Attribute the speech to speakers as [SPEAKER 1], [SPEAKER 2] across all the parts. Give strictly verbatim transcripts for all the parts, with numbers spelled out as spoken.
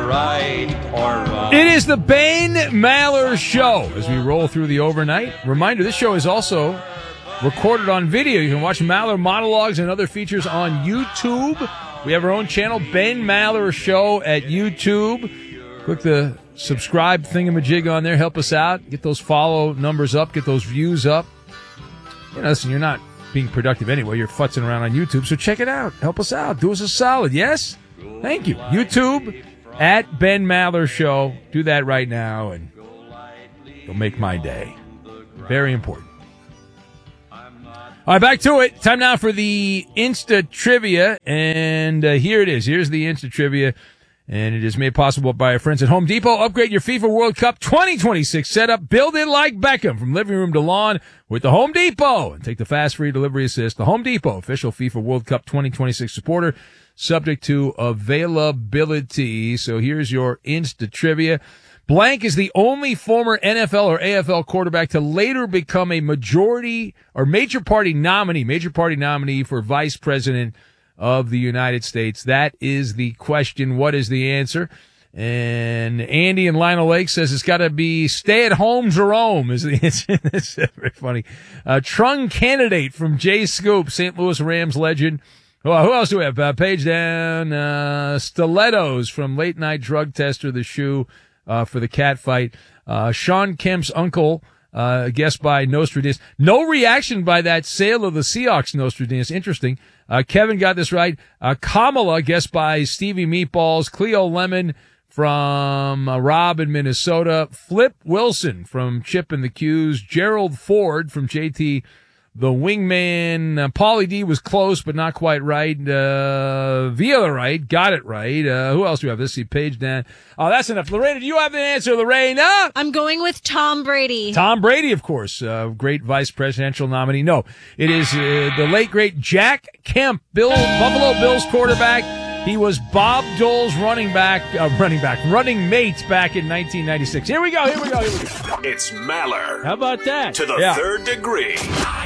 [SPEAKER 1] right or wrong.
[SPEAKER 2] It is the Bain Maller Show as we roll through the overnight. Reminder, this show is also recorded on video. You can watch Maller monologues and other features on YouTube. We have our own channel, Bain Maller Show at YouTube. Click the subscribe thingamajig on there. Help us out. Get those follow numbers up. Get those views up. You know, listen, you're not being productive anyway. You're futzing around on YouTube, so check it out. Help us out. Do us a solid. Yes? Thank you. YouTube at Ben Maller Show. Do that right now, and you'll make my day. Very important. All right, back to it. Time now for the Insta Trivia, and uh, here it is. Here's the Insta Trivia, and it is made possible by our friends at Home Depot. Upgrade your FIFA World Cup twenty twenty-six setup. Build it like Beckham from living room to lawn with the Home Depot, and take the fast free delivery assist. The Home Depot, official FIFA World Cup twenty twenty-six supporter, subject to availability. So here's your Insta Trivia. Blank is the only former N F L or A F L quarterback to later become a majority or major party nominee, major party nominee for vice president of the United States. That is the question. What is the answer? And Andy in Lionel Lake says it's got to be stay-at-home Jerome is the answer. That's very funny. Uh, Trung candidate from Jay Scoop, Saint Louis Rams legend. Oh, who else do we have? Uh, page down. Uh, Stilettos from Late Night Drug Tester, the shoe. Uh, for the cat fight. Uh, Sean Kemp's uncle, uh, guessed by Nostradamus. No reaction by that sale of the Seahawks, Nostradamus. Interesting. Uh, Kevin got this right. Uh, Kamala, guessed by Stevie Meatballs. Cleo Lemon from uh, Rob in Minnesota. Flip Wilson from Chip and the Q's. Gerald Ford from J T the Wingman. Uh, Paulie D was close, but not quite right. Uh, Via right, got it right. Uh, who else do we have? Let's see, page down. Oh, that's enough. Lorena, do you have the answer, Lorena?
[SPEAKER 3] I'm going with Tom Brady.
[SPEAKER 2] Tom Brady, of course. Uh, great vice presidential nominee. No, it is uh, the late, great Jack Kemp, Bill, Buffalo Bills quarterback. He was Bob Dole's running back, uh, running back, running mate back in nineteen ninety-six. Here we go, here we go, here we go.
[SPEAKER 4] It's Maller.
[SPEAKER 2] How about that?
[SPEAKER 4] To the
[SPEAKER 2] yeah.
[SPEAKER 4] third degree.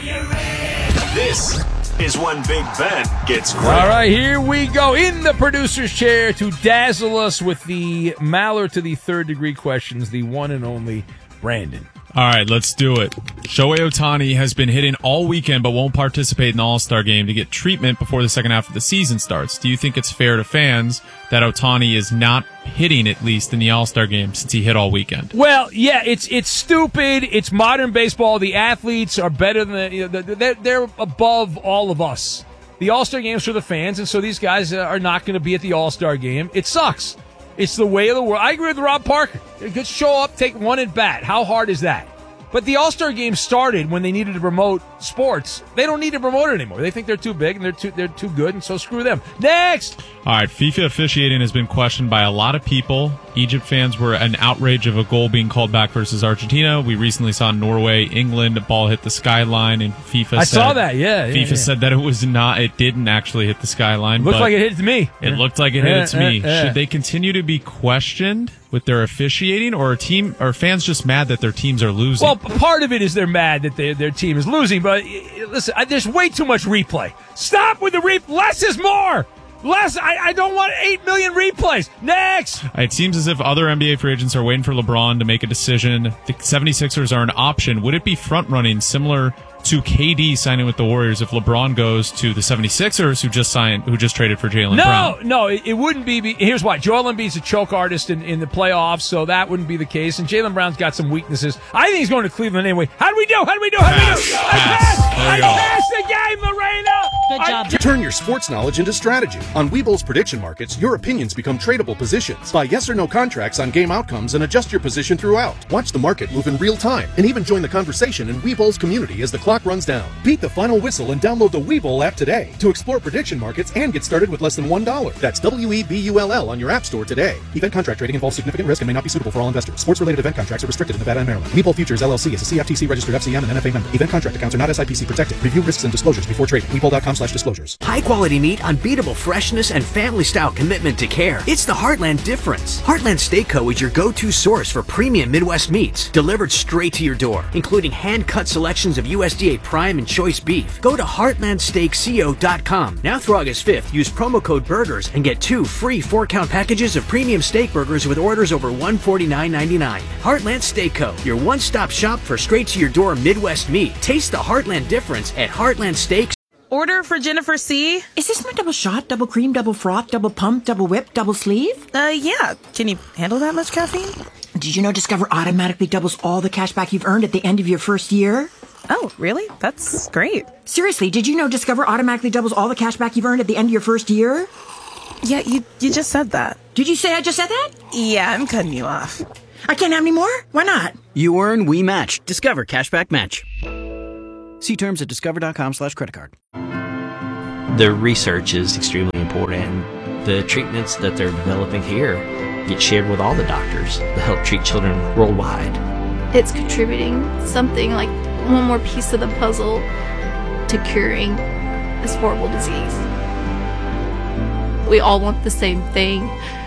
[SPEAKER 4] This is when Big Ben gets grilled.
[SPEAKER 2] All right, here we go. In the producer's chair to dazzle us with the Maller to the third degree questions, the one and only Brandon.
[SPEAKER 5] All right, let's do it. Shohei Ohtani has been hitting all weekend but won't participate in the All-Star game to get treatment before the second half of the season starts. Do you think it's fair to fans that Ohtani is not hitting at least in the All-Star game since he hit all weekend?
[SPEAKER 2] Well, yeah, it's it's stupid. It's modern baseball. The athletes are better than the, you know, they're, they're above all of us. The All-Star game's for the fans, and so these guys are not going to be at the All-Star game. It sucks. It's the way of the world. I agree with Rob Parker. Just show up, take one at bat. How hard is that? But the All-Star game started when they needed to promote sports. They don't need to promote it anymore. They think they're too big and they're too they're too good, and so screw them. Next!
[SPEAKER 5] All right, FIFA officiating has been questioned by a lot of people. Egypt fans were an outrage of a goal being called back versus Argentina. We recently saw Norway, England, a ball hit the skyline, and FIFA
[SPEAKER 2] I
[SPEAKER 5] said...
[SPEAKER 2] saw that, yeah. yeah
[SPEAKER 5] FIFA
[SPEAKER 2] yeah.
[SPEAKER 5] said that it was not, it didn't actually hit the skyline.
[SPEAKER 2] It looked
[SPEAKER 5] but
[SPEAKER 2] like it hit it to me.
[SPEAKER 5] It looked like it hit
[SPEAKER 2] yeah,
[SPEAKER 5] it to me.
[SPEAKER 2] yeah, yeah.
[SPEAKER 5] Should they continue to be questioned with their officiating, or are team are fans just mad that their teams are losing?
[SPEAKER 2] Well, part of it is they're mad that they, their team is losing, but listen, there's way too much replay. Stop with the replay. Less is more. Less. I, I don't want eight million replays. Next.
[SPEAKER 5] It seems as if other N B A free agents are waiting for LeBron to make a decision. The seventy-sixers are an option. Would it be front-running similar to K D signing with the Warriors if LeBron goes to the seventy-sixers who just signed, who just traded for Jaylen
[SPEAKER 2] no,
[SPEAKER 5] Brown?
[SPEAKER 2] No, it, it wouldn't be, be. Here's why. Joel Embiid's a choke artist in, in the playoffs, so that wouldn't be the case. And Jaylen Brown's got some weaknesses. I think he's going to Cleveland anyway. How do we do? How do we do? How do we do?
[SPEAKER 5] Pass.
[SPEAKER 2] I passed.
[SPEAKER 5] There
[SPEAKER 2] I
[SPEAKER 5] you go.
[SPEAKER 2] passed the game, Lorena.
[SPEAKER 3] Good job.
[SPEAKER 2] I,
[SPEAKER 6] Turn your sports knowledge into strategy. On Webull's prediction markets, your opinions become tradable positions. Buy yes or no contracts on game outcomes and adjust your position throughout. Watch the market move in real time and even join the conversation in Webull's community as the clock runs down. Beat the final whistle and download the Webull app today to explore prediction markets and get started with less than one dollar. That's W E B U L L on your app store today. Event contract trading involves significant risk and may not be suitable for all investors. Sports-related event contracts are restricted in Nevada and Maryland. Webull Futures L L C is a C F T C-registered F C M and N F A member. Event contract accounts are not S I P C protected. Review risks and disclosures before trading. Webull.com slash disclosures.
[SPEAKER 7] High-quality meat, unbeatable freshness, and family-style commitment to care. It's the Heartland difference. Heartland Steak Co. is your go-to source for premium Midwest meats, delivered straight to your door, including hand-cut selections of U S D A prime and choice beef. Go to heartland steak co dot com. Now through August fifth, use promo code BURGERS and get two free four-count packages of premium steak burgers with orders over one hundred forty-nine ninety-nine. Heartland Steak Co., your one-stop shop for straight-to-your-door Midwest meat. Taste the Heartland difference at Heartland Steaks.
[SPEAKER 8] Order for Jennifer C.
[SPEAKER 9] Is this my double shot, double cream, double froth, double pump, double whip, double sleeve?
[SPEAKER 8] Uh, yeah. Can you handle that much caffeine?
[SPEAKER 9] Did you know Discover automatically doubles all the cash back you've earned at the end of your first year?
[SPEAKER 8] Oh, really? That's great.
[SPEAKER 9] Seriously, did you know Discover automatically doubles all the cash back you've earned at the end of your first year?
[SPEAKER 8] Yeah, you you just said that.
[SPEAKER 9] Did you say I just said that?
[SPEAKER 8] Yeah, I'm cutting you off.
[SPEAKER 9] I can't have any more? Why not?
[SPEAKER 7] You earn, we match. Discover Cashback Match. See terms at discover.com slash credit card.
[SPEAKER 10] The research is extremely important, and the treatments that they're developing here get shared with all the doctors to help treat children worldwide.
[SPEAKER 11] It's contributing something like one more piece of the puzzle to curing this horrible disease. We all want the same thing.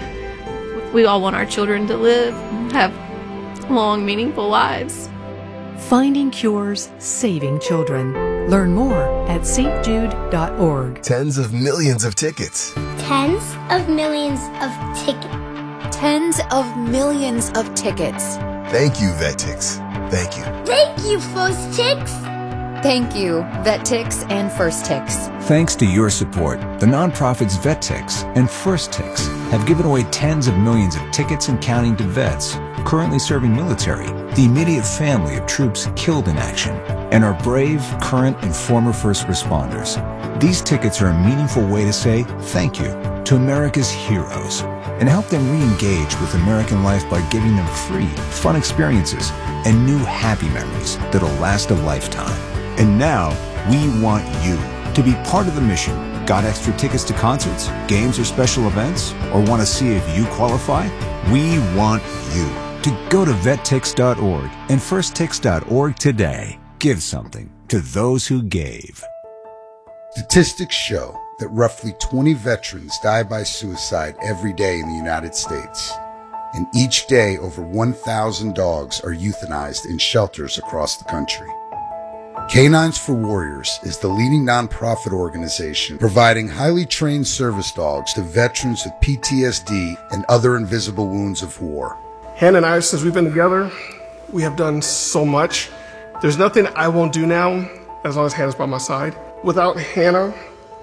[SPEAKER 11] We all want our children to live, have long, meaningful lives.
[SPEAKER 12] Finding cures, saving children. Learn more at s t jude dot org.
[SPEAKER 13] Tens of millions of tickets.
[SPEAKER 14] Tens of millions of tickets.
[SPEAKER 15] Tens of millions of tickets.
[SPEAKER 13] Thank you, VetTix. Thank you.
[SPEAKER 14] Thank you, First Tix.
[SPEAKER 15] Thank you, VetTix and First Tix.
[SPEAKER 16] Thanks to your support, the nonprofits VetTix and First Tix have given away tens of millions of tickets and counting to vets currently serving military, the immediate family of troops killed in action, and our brave, current, and former first responders. These tickets are a meaningful way to say thank you to America's heroes and help them re-engage with American life by giving them free, fun experiences and new happy memories that'll last a lifetime. And now, we want you to be part of the mission. Got extra tickets to concerts, games, or special events? Or want to see if you qualify? We want you to go to vet tix dot org and first tix dot org today. Give something to those who gave.
[SPEAKER 17] Statistics show that roughly twenty veterans die by suicide every day in the United States. And each day, over one thousand dogs are euthanized in shelters across the country. Canines for Warriors is the leading nonprofit organization providing highly trained service dogs to veterans with P T S D and other invisible wounds of war.
[SPEAKER 18] Hannah and I, since we've been together, we have done so much. There's nothing I won't do now as long as Hannah's by my side. Without Hannah,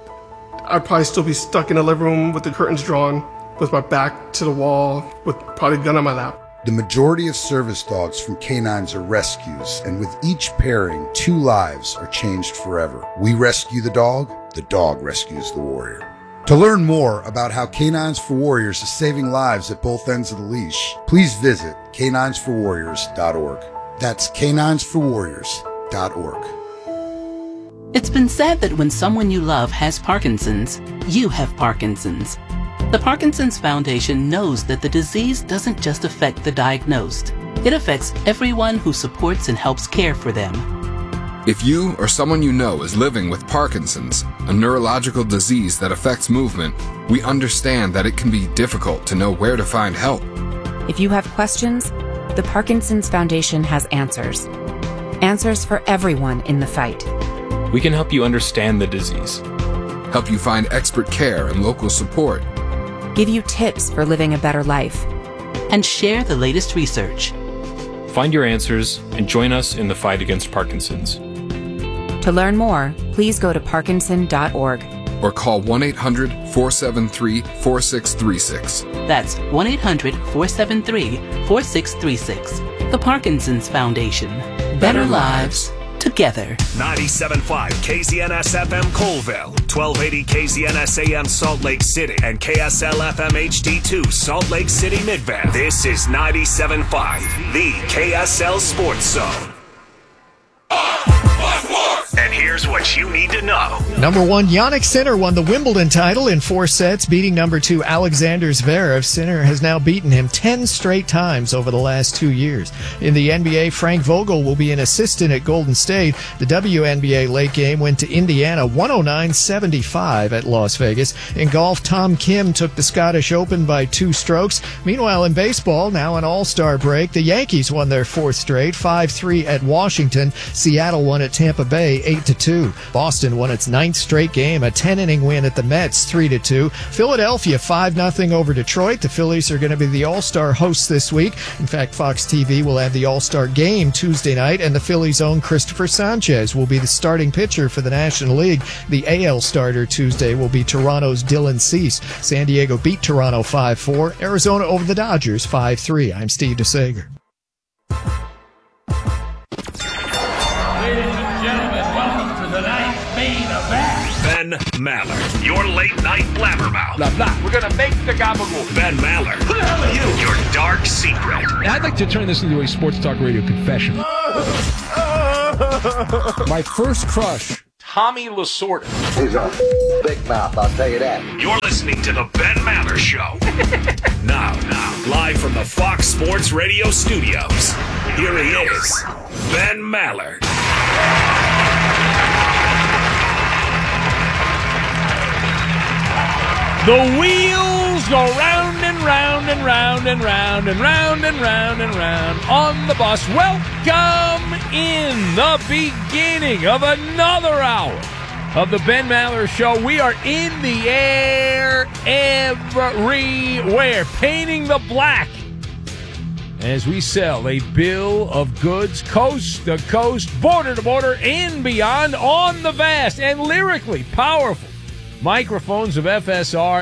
[SPEAKER 18] I'd probably still be stuck in the living room with the curtains drawn, with my back to the wall, with probably a gun on my lap.
[SPEAKER 17] The majority of service dogs from canines are rescues, and with each pairing, two lives are changed forever. We rescue the dog, the dog rescues the warrior. To learn more about how Canines for Warriors is saving lives at both ends of the leash, please visit canines for warriors dot org. That's canines for warriors dot org.
[SPEAKER 19] It's been said that when someone you love has Parkinson's, you have Parkinson's. The Parkinson's Foundation knows that the disease doesn't just affect the diagnosed. It affects everyone who supports and helps care for them.
[SPEAKER 20] If you or someone you know is living with Parkinson's, a neurological disease that affects movement, we understand that it can be difficult to know where to find help.
[SPEAKER 21] If you have questions, the Parkinson's Foundation has answers. Answers for everyone in the fight.
[SPEAKER 1] We can help you understand the disease,
[SPEAKER 20] help you find expert care and local support,
[SPEAKER 21] give you tips for living a better life,
[SPEAKER 19] and share the latest research.
[SPEAKER 1] Find your answers and join us in the fight against Parkinson's.
[SPEAKER 21] To learn more, please go to parkinson dot org
[SPEAKER 20] or call one eight hundred, four seven three, four six three six.
[SPEAKER 19] That's one eight hundred, four seven three, four six three six. The Parkinson's Foundation. Better, Better lives together.
[SPEAKER 4] ninety-seven point five K Z N S F M Colville, twelve eighty K Z N S A M Salt Lake City, and K S L F M H D two Salt Lake City Midvale. This is ninety-seven point five, the K S L Sports Zone. And here's what you need to know.
[SPEAKER 5] Number one, Jannik Sinner won the Wimbledon title in four sets, beating number two Alexander Zverev. Sinner has now beaten him ten straight times over the last two years. In the N B A, Frank Vogel will be an assistant at Golden State. The W N B A late game went to Indiana, one oh nine seventy-five at Las Vegas. In golf, Tom Kim took the Scottish Open by two strokes. Meanwhile, in baseball, now an all-star break, the Yankees won their fourth straight, five three at Washington. Seattle won at Tampa Bay, eight to two. Boston won its ninth straight game, a ten-inning win at the Mets, three to two. Philadelphia, five nothing over Detroit. The Phillies are going to be the all-star hosts this week. In fact, Fox T V will have the all-star game Tuesday night, and the Phillies' own Christopher Sanchez will be the starting pitcher for the National League. The A L starter Tuesday will be Toronto's Dylan Cease. San Diego beat Toronto five four. Arizona over the Dodgers five three. I'm Steve DeSager.
[SPEAKER 22] Ladies and gentlemen, welcome to tonight's main event.
[SPEAKER 4] Ben Maller, your late night blabbermouth.
[SPEAKER 2] Blah, blah. We're going to make the gabagool.
[SPEAKER 4] Ben Maller, who the hell are you? Your dark secret.
[SPEAKER 2] I'd like to turn this into a sports talk radio confession. My first crush, Tommy Lasorda.
[SPEAKER 23] He's a big mouth, I'll tell you that.
[SPEAKER 4] You're listening to the Ben Maller Show. now, now, live from the Fox Sports Radio studios. Here he is, Ben Maller.
[SPEAKER 2] The wheels go round and round and round and round and round and round and round on the bus. Welcome in the beginning of another hour of the Ben Maller Show. We are in the air everywhere, painting the black as we sell a bill of goods coast to coast, border to border, and beyond on the vast and lyrically powerful microphones of F S R,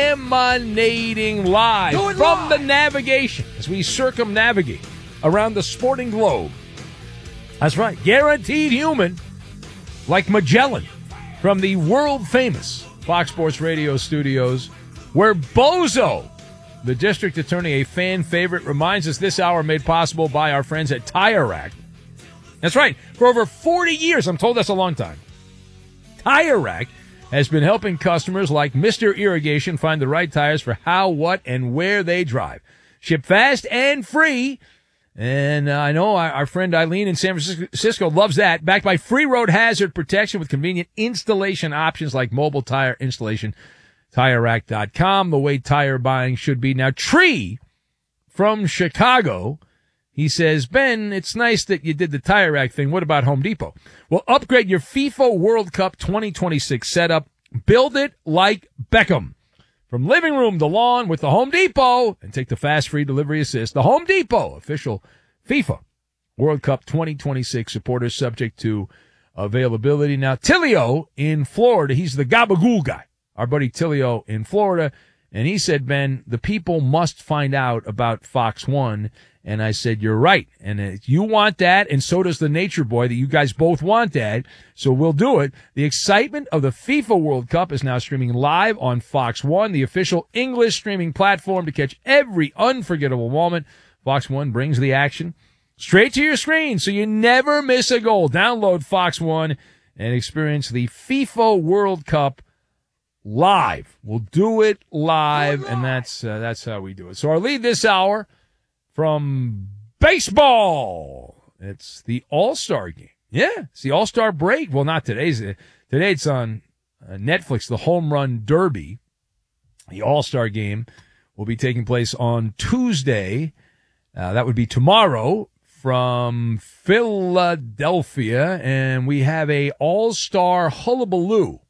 [SPEAKER 2] emanating live from the navigation as we circumnavigate around the sporting globe. That's right, guaranteed human, like Magellan, from the world-famous Fox Sports Radio studios, where Bozo, the district attorney, a fan favorite, reminds us this hour made possible by our friends at Tire Rack. That's right, for over forty years, I'm told that's a long time, Tire Rack has been helping customers like Mister Irrigation find the right tires for how, what, and where they drive. Ship fast and free. And uh, I know our, our friend Eileen in San Francisco loves that. Backed by free road hazard protection with convenient installation options like mobile tire installation. Tire Rack dot com, the way tire buying should be. Now, Tree from Chicago, he says, Ben, it's nice that you did the Tire Rack thing. What about Home Depot? Well, upgrade your FIFA World Cup twenty twenty-six setup. Build it like Beckham. From living room to lawn with the Home Depot, and take the fast free delivery assist. The Home Depot, official FIFA World Cup twenty twenty-six supporters, subject to availability. Now, Tilio in Florida, he's the gabagool guy. Our buddy Tilio in Florida. And he said, Ben, the people must find out about Fox One. And I said, you're right. And you want that, and so does the Nature Boy, that you guys both want that. So we'll do it. The excitement of the FIFA World Cup is now streaming live on Fox One, the official English streaming platform to catch every unforgettable moment. Fox One brings the action straight to your screen, so you never miss a goal. Download Fox One and experience the FIFA World Cup live. We'll do it live, and that's uh, that's how we do it. So our lead this hour from baseball, it's the All-Star game. Yeah, it's the All-Star break. Well, not today's. Today it's on uh, Netflix, the Home Run Derby. The All-Star game will be taking place on Tuesday. Uh, that would be tomorrow from Philadelphia, and we have a All-Star hullabaloo.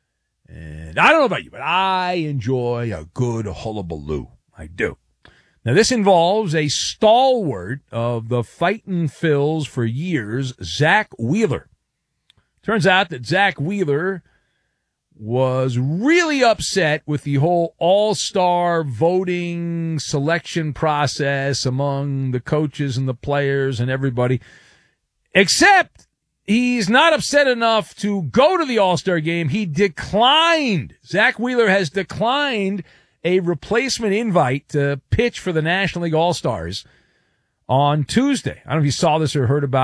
[SPEAKER 2] And I don't know about you, but I enjoy a good hullabaloo. I do. Now, this involves a stalwart of the Fightin' Phils for years, Zach Wheeler. Turns out that Zach Wheeler was really upset with the whole all-star voting selection process among the coaches and the players and everybody, except he's not upset enough to go to the All-Star game. He declined. Zach Wheeler has declined a replacement invite to pitch for the National League All-Stars on Tuesday. I don't know if you saw this or heard about it.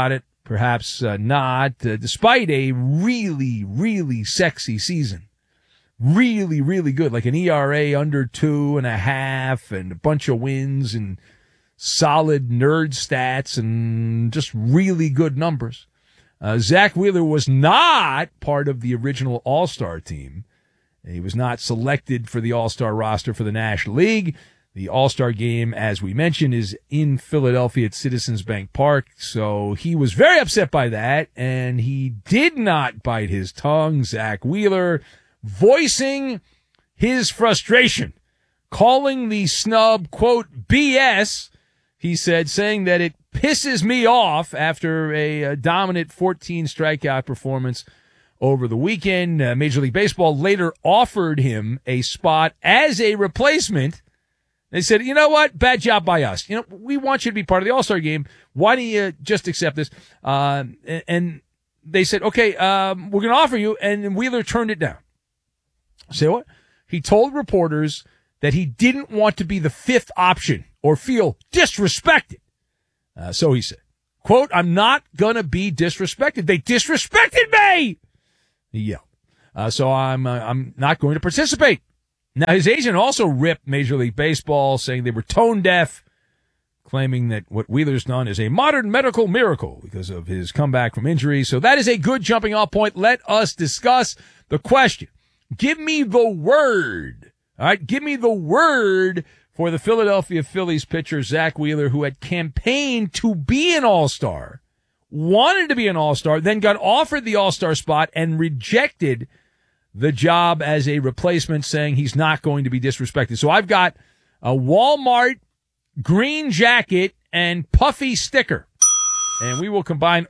[SPEAKER 2] perhaps uh, not, uh, despite a really, really sexy season. Really, really good, like an E R A under two and a half and a bunch of wins and solid nerd stats and just really good numbers. Uh, Zach Wheeler was not part of the original All-Star team. He was not selected for the All-Star roster for the National League. The All-Star game, as we mentioned, is in Philadelphia at Citizens Bank Park. So he was very upset by that, and he did not bite his tongue. Zach Wheeler voicing his frustration, calling the snub, quote, B S, he said, saying that it pisses me off after a, a dominant fourteen strikeout performance over the weekend. Uh, Major League Baseball later offered him a spot as a replacement. They said, you know what? Bad job by us. You know, we want you to be part of the All-Star game. Why don't you just accept this? Uh, and, and they said, okay, um, we're going to offer you. And Wheeler turned it down. Say what? He told reporters that he didn't want to be the fifth option or feel disrespected. Uh, so he said, quote, I'm not going to be disrespected. They disrespected me. He yelled. Uh, so I'm, uh, I'm not going to participate. Now, his agent also ripped Major League Baseball, saying they were tone deaf, claiming that what Wheeler's done is a modern medical miracle because of his comeback from injury. So that is a good jumping off point. Let us discuss the question. Give me the word. All right, give me the word for the Philadelphia Phillies pitcher, Zach Wheeler, who had campaigned to be an All-Star, wanted to be an All-Star, then got offered the All-Star spot and rejected the job as a replacement, saying he's not going to be disrespected. So I've got a Walmart green jacket and puffy sticker, and we will combine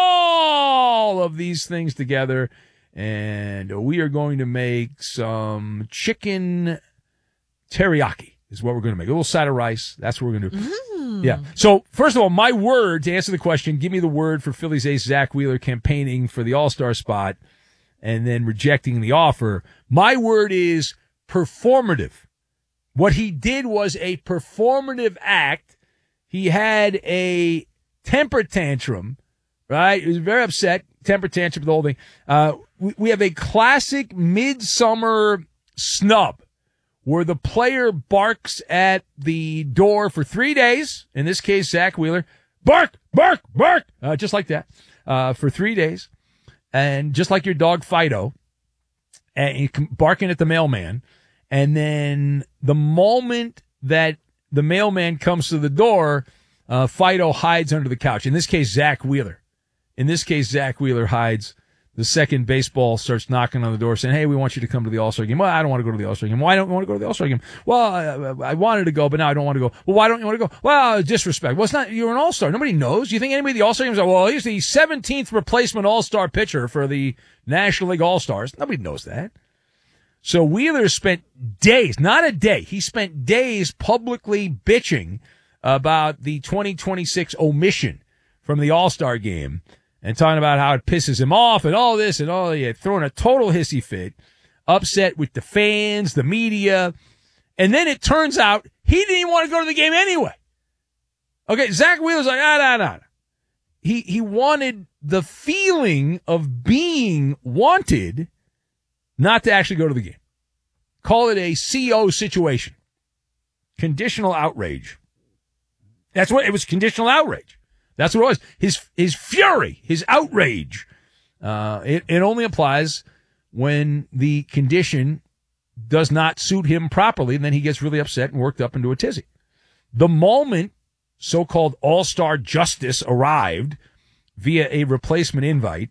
[SPEAKER 2] all of these things together, and we are going to make some chicken teriyaki is what we're going to make. A little side of rice. That's what we're going to do. Mm. Yeah. So, first of all, my word, to answer the question, give me the word for Phillies ace Zach Wheeler campaigning for the All-Star spot and then rejecting the offer. My word is performative. What he did was a performative act. He had a temper tantrum, right? He was very upset, temper tantrum, the whole thing. Uh, we, we have a classic midsummer snub where the player barks at the door for three days. In this case, Zach Wheeler, bark, bark, bark, uh, just like that, uh, for three days. And just like your dog Fido, and you can barking at the mailman. And then the moment that the mailman comes to the door, uh, Fido hides under the couch. In this case, Zach Wheeler. In this case, Zach Wheeler hides. The second baseball starts knocking on the door saying, hey, we want you to come to the All-Star game. Well, I don't want to go to the All-Star game. Why don't you want to go to the All-Star game? Well, I, I wanted to go, but now I don't want to go. Well, why don't you want to go? Well, disrespect. Well, it's not, you're an All-Star. Nobody knows. You think anybody at the All-Star game is like, well, he's the seventeenth replacement All-Star pitcher for the National League All-Stars. Nobody knows that. So Wheeler spent days, not a day, he spent days publicly bitching about the twenty twenty-six omission from the All-Star game. And talking about how it pisses him off and all this and all that, throwing a total hissy fit, upset with the fans, the media. And then it turns out he didn't even want to go to the game anyway. Okay, Zach Wheeler's like, ah, nah, nah. He, he wanted the feeling of being wanted not to actually go to the game. Call it a C O situation. Conditional outrage. That's what it was, conditional outrage. That's what it was. His his fury, his outrage. Uh, it, it only applies when the condition does not suit him properly, and then he gets really upset and worked up into a tizzy. The moment so-called all-star justice arrived via a replacement invite,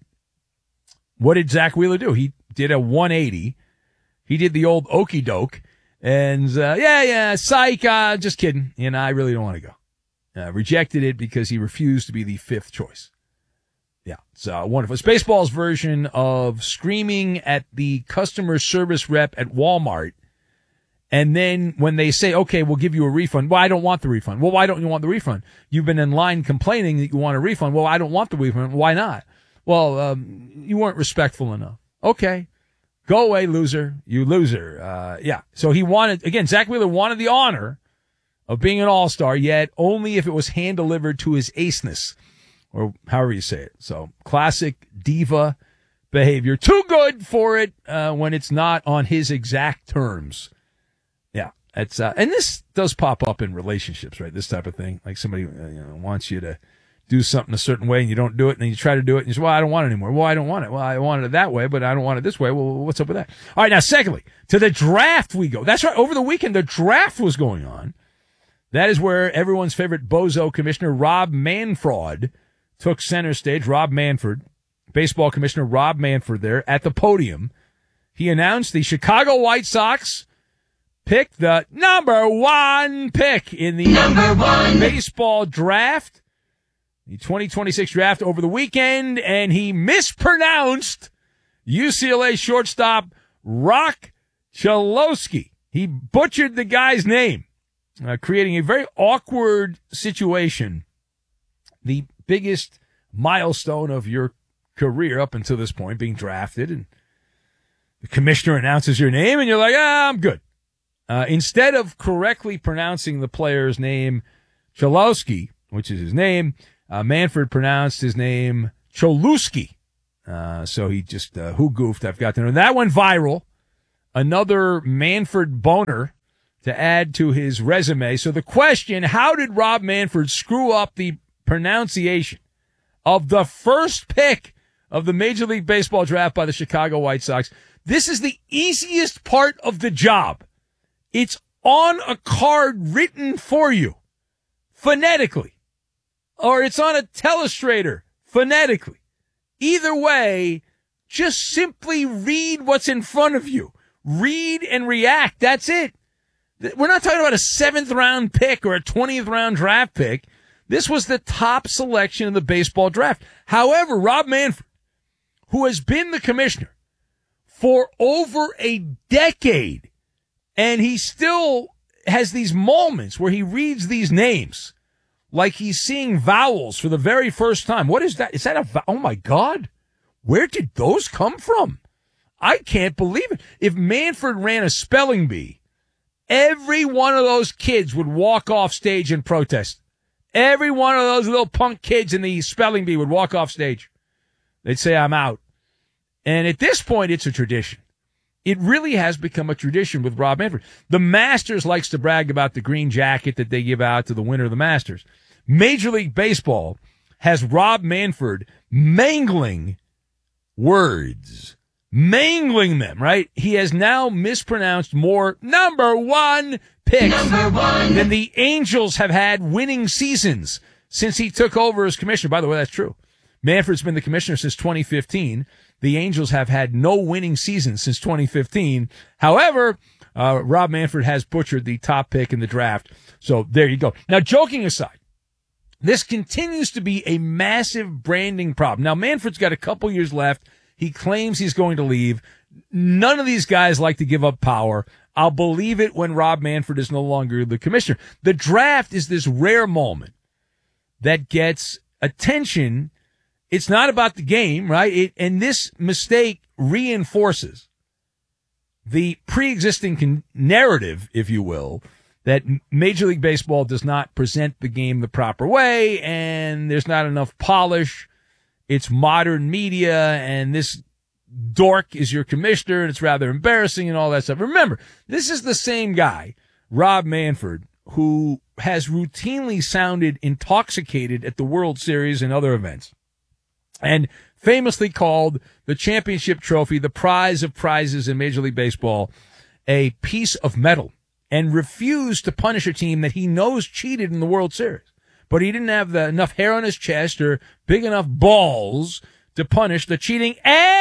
[SPEAKER 2] what did Zach Wheeler do? He did a one eighty. He did the old okey doke, and uh, yeah, yeah, psych, uh, just kidding. You know, I really don't want to go. Uh, rejected it because he refused to be the fifth choice. Yeah, it's uh, wonderful. It's baseball's version of screaming at the customer service rep at Walmart. And then when they say, okay, we'll give you a refund. Well, I don't want the refund. Well, why don't you want the refund? You've been in line complaining that you want a refund. Well, I don't want the refund. Why not? Well, um, you weren't respectful enough. Okay. Go away, loser. You loser. Uh, yeah. So he wanted, again, Zach Wheeler wanted the honor of being an all-star, yet only if it was hand-delivered to his aceness. or however you say it. So classic diva behavior. Too good for it uh, when it's not on his exact terms. Yeah, it's uh, and this does pop up in relationships, right? This type of thing, like somebody uh, you know, wants you to do something a certain way and you don't do it, and then you try to do it and you say, well, I don't want it anymore. Well, I don't want it. Well, I wanted it that way, but I don't want it this way. Well, what's up with that? All right, now, secondly, to the draft we go. That's right. Over the weekend, the draft was going on. That is where everyone's favorite bozo commissioner, Rob Manfred, took center stage. Rob Manfred, baseball commissioner Rob Manfred there at the podium. He announced the Chicago White Sox picked the number one pick in the number one baseball draft, the twenty twenty-six draft over the weekend, and he mispronounced U C L A shortstop Rock Chalosky. He butchered the guy's name, uh, creating a very awkward situation. The biggest milestone of your career up until this point, being drafted, and the commissioner announces your name, and you're like, ah, I'm good. Uh, instead of correctly pronouncing the player's name, Chalosky, which is his name, uh, Manfred pronounced his name Cholewski. Uh, so he just, uh, who goofed? I've got to know. And that went viral. Another Manfred boner to add to his resume. So the question, how did Rob Manfred screw up the pronunciation of the first pick of the Major League Baseball draft by the Chicago White Sox? This is the easiest part of the job. It's on a card written for you, phonetically, or it's on a telestrator, phonetically. Either way, just simply read what's in front of you. Read and react. That's it. We're not talking about a seventh round pick or a twentieth round draft pick. This was the top selection in the baseball draft. However, Rob Manfred, who has been the commissioner for over a decade, and he still has these moments where he reads these names like he's seeing vowels for the very first time. What is that? Is that a vowel? Oh, my God. Where did those come from? I can't believe it. If Manfred ran a spelling bee, every one of those kids would walk off stage and protest. Every one of those little punk kids in the spelling bee would walk off stage. They'd say, I'm out. And at this point, it's a tradition. It really has become a tradition with Rob Manfred. The Masters likes to brag about the green jacket that they give out to the winner of the Masters. Major League Baseball has Rob Manfred mangling words, mangling them, right? He has now mispronounced more number one picks number one. than the Angels have had winning seasons since he took over as commissioner. By the way, that's true. Manfred's been the commissioner since twenty fifteen. The Angels have had no winning season since twenty fifteen. However, uh, Rob Manfred has butchered the top pick in the draft. So there you go. Now, joking aside, this continues to be a massive branding problem. Now, Manfred's got a couple years left. He claims he's going to leave. None of these guys like to give up power. I'll believe it when Rob Manfred is no longer the commissioner. The draft is this rare moment that gets attention. It's not about the game, right? It, and this mistake reinforces the pre-existing con- narrative, if you will, that Major League Baseball does not present the game the proper way, and there's not enough polish. It's modern media, and this dork is your commissioner, and it's rather embarrassing and all that stuff. Remember, this is the same guy, Rob Manfred, who has routinely sounded intoxicated at the World Series and other events, and famously called the championship trophy, the prize of prizes in Major League Baseball, a piece of metal, and refused to punish a team that he knows cheated in the World Series. But he didn't have the, enough hair on his chest or big enough balls to punish the cheating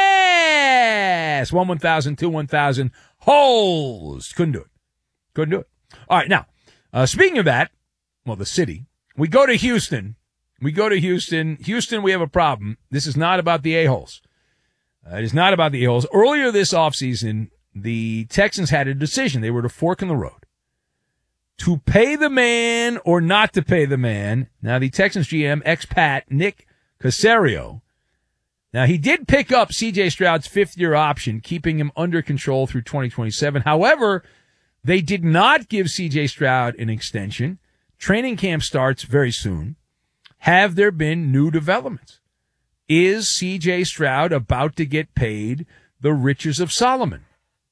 [SPEAKER 2] ass. One one thousand, two one thousand, holes. Couldn't do it. Couldn't do it. All right, now, uh, speaking of that, well, the city, we go to Houston. We go to Houston. Houston, we have a problem. This is not about the a-holes. Uh, it is not about the a-holes. Earlier this offseason, the Texans had a decision. They were to fork in the road. To pay the man or not to pay the man. Now, the Texans G M, expat Nick Caserio. Now, he did pick up C J Stroud's fifth-year option, keeping him under control through twenty twenty-seven. However, they did not give C J Stroud an extension. Training camp starts very soon. have there been new developments? Is C J Stroud about to get paid the riches of Solomon?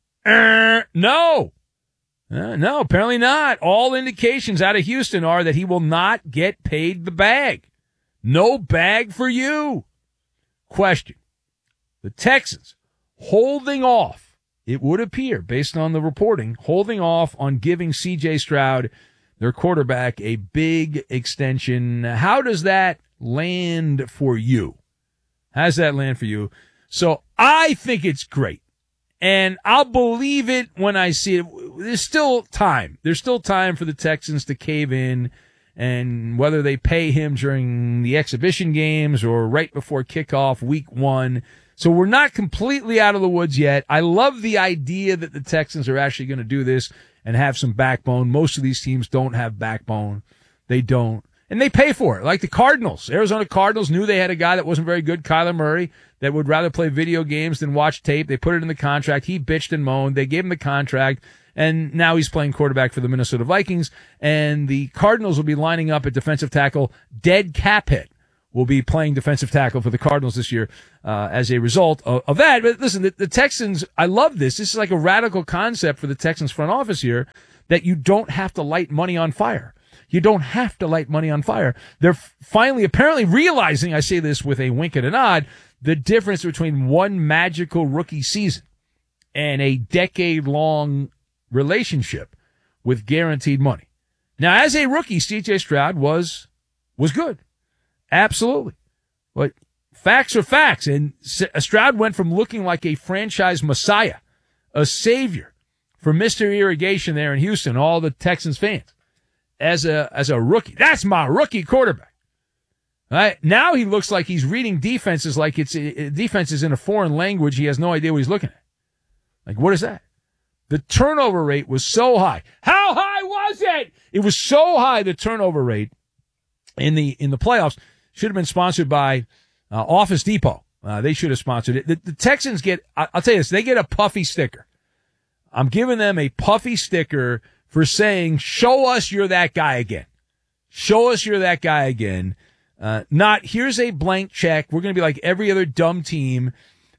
[SPEAKER 2] Uh, no. Uh, no, apparently not. All indications out of Houston are that he will not get paid the bag. No bag for you. Question. The Texans holding off, it would appear, based on the reporting, holding off on giving C J Stroud, their quarterback, a big extension. How does that land for you? How does that land for you? So I think it's great. And I'll believe it when I see it. There's still time. There's still time for the Texans to cave in, and whether they pay him during the exhibition games or right before kickoff week one. So we're not completely out of the woods yet. I love the idea that the Texans are actually going to do this and have some backbone. Most of these teams don't have backbone. They don't. And they pay for it. Like the Cardinals. Arizona Cardinals knew they had a guy that wasn't very good, Kyler Murray, that would rather play video games than watch tape. They put it in the contract. He bitched and moaned. They gave him the contract, and now he's playing quarterback for the Minnesota Vikings. And the Cardinals will be lining up at defensive tackle. Dead cap hit will be playing defensive tackle for the Cardinals this year uh, as a result of, of that. But listen, the, the Texans, I love this. This is like a radical concept for the Texans front office here, that you don't have to light money on fire. You don't have to light money on fire. They're finally apparently realizing, I say this with a wink and a nod, the difference between one magical rookie season and a decade-long relationship with guaranteed money. Now, as a rookie, C J Stroud was was good. Absolutely. But facts are facts. And Stroud went from looking like a franchise messiah, a savior for Mister Irrigation there in Houston, all the Texans fans, as a as a rookie. That's my rookie quarterback. All right? Now he looks like he's reading defenses like it's defenses in a foreign language. He has no idea what he's looking at. Like, what is that? The turnover rate was so high. How high was it? It was so high, the turnover rate in the in the playoffs. Should have been sponsored by uh, Office Depot. Uh, they should have sponsored it. The, the Texans get, I, I'll tell you this, they get a puffy sticker. I'm giving them a puffy sticker for saying, show us you're that guy again. Show us you're that guy again. Uh, not, here's a blank check. We're going to be like every other dumb team.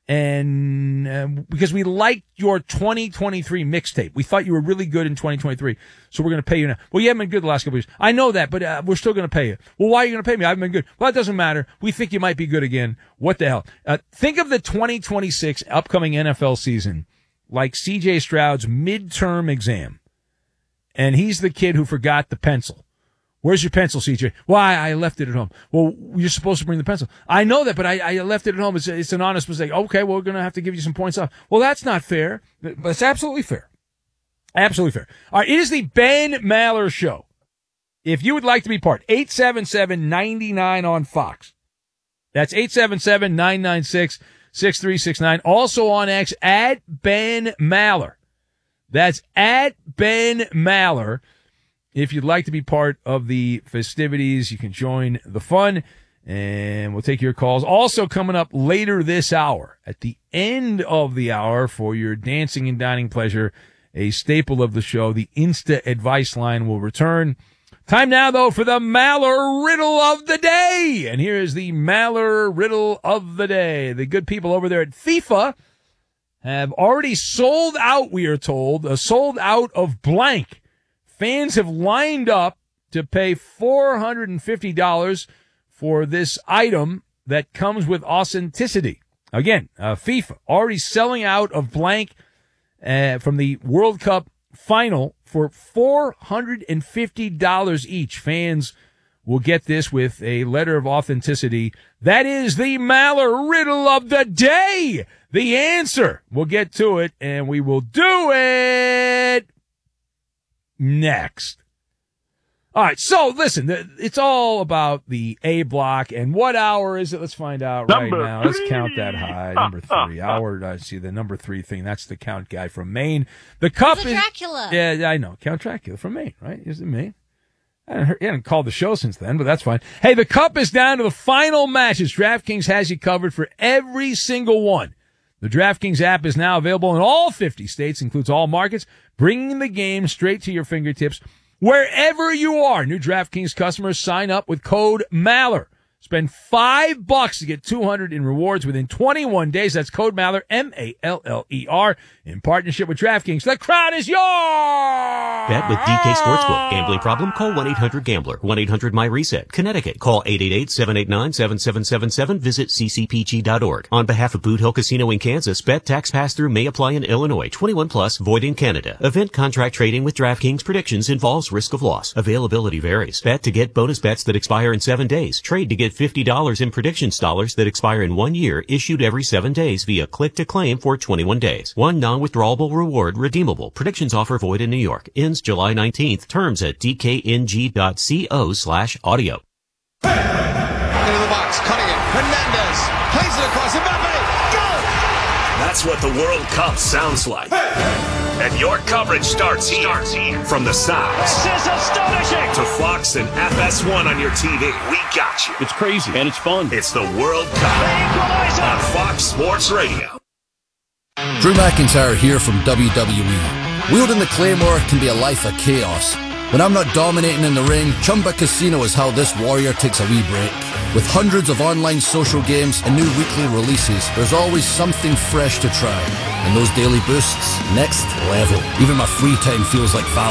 [SPEAKER 2] And uh, because we liked your twenty twenty-three mixtape. We thought you were really good in twenty twenty-three. So we're going to pay you now. Well, you haven't been good the last couple of years. I know that, but uh, we're still going to pay you. Well, why are you going to pay me? I haven't been good. Well, it doesn't matter. We think you might be good again. What the hell? Uh, think of the twenty twenty-six upcoming N F L season like C J Stroud's midterm exam. And he's the kid who forgot the pencil. Where's your pencil, C J? Well, I, I left it at home. Well, you're supposed to bring the pencil. I know that, but I, I left it at home. It's, it's an honest mistake. Okay, well, we're going to have to give you some points off. Well, that's not fair, but it's absolutely fair. Absolutely fair. All right, it is the Ben Maller Show. If you would like to be part, eight seven seven, nine nine on Fox. That's eight seven seven, nine nine six, six three six nine. Also on X, at Ben Maller. That's at Ben Maller. If you'd like to be part of the festivities, you can join the fun, and we'll take your calls. Also coming up later this hour, at the end of the hour, for your dancing and dining pleasure, a staple of the show, the Insta Advice Line will return. Time now, though, for the Maller Riddle of the Day. And here is the Maller Riddle of the Day. The good people over there at FIFA have already sold out, we are told, uh, sold out of blank. Fans have lined up to pay four hundred fifty dollars for this item that comes with authenticity. Again, uh, FIFA already selling out of blank uh, from the World Cup final for four hundred fifty dollars each. Fans will get this with a letter of authenticity. That is the Maller Riddle of the Day. The answer. We'll get to it, and we will do it next. All right, so listen, it's all about the A block, and what hour is it? Let's find out number right now. Three. Let's count that high. Number three. Hour, I see the number three thing. That's the Count guy from Maine. The cup is
[SPEAKER 3] Dracula.
[SPEAKER 2] Yeah, I know. Count Dracula from Maine, right? Is it Maine? I haven't, heard, I haven't called the show since then, but that's fine. Hey, the cup is down to the final matches. DraftKings has you covered for every single one. The DraftKings app is now available in all fifty states, includes all markets, bringing the game straight to your fingertips. Wherever you are, new DraftKings customers sign up with code Maller. Spend five bucks to get two hundred in rewards within twenty-one days. That's code Maller, M A L L E R, in partnership with DraftKings. The crowd is yours!
[SPEAKER 3] Bet with D K Sportsbook. Gambling problem? Call one eight hundred gambler. one eight hundred my reset. Connecticut. Call eight eight eight, seven eight nine, seven seven seven seven. Visit c c p g dot org. On behalf of Boot Hill Casino in Kansas, bet tax pass-through may apply in Illinois. twenty-one plus, void in Canada. Event contract trading with DraftKings predictions involves risk of loss. Availability varies. Bet to get bonus bets that expire in seven days. Trade to get fifty dollars in predictions dollars that expire in one year, issued every seven days via click to claim for twenty-one days. One non-withdrawable reward redeemable. Predictions offer void in New York. Ends July nineteenth. Terms at d k n g dot co slash audio.
[SPEAKER 6] Into the box, cutting it. Hernandez plays it across. Mbappe, go!
[SPEAKER 4] That's what the World Cup sounds like. And your coverage starts here. Starts here. From the sounds.
[SPEAKER 22] This is astonishing!
[SPEAKER 4] To Fox and F S one on your T V. We got you.
[SPEAKER 22] It's crazy and it's fun.
[SPEAKER 4] It's the World Cup on Fox Sports Radio.
[SPEAKER 8] Drew McIntyre here from W W E. Wielding the Claymore can be a life of chaos. When I'm not dominating in the ring, Chumba Casino is how this warrior takes a wee break. With hundreds of online social games and new weekly releases, there's always something fresh to try. And those daily boosts, next level. Even my free time feels like value.